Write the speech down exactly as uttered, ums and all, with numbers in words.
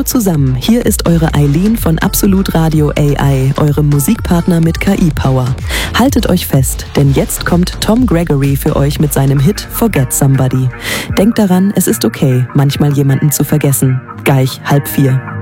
Hallo zusammen, hier ist eure Eileen von Absolut Radio A I, eurem Musikpartner mit K I-Power. Haltet euch fest, denn jetzt kommt Tom Gregory für euch mit seinem Hit Forget Somebody. Denkt daran, es ist okay, manchmal jemanden zu vergessen. Gleich halb vier.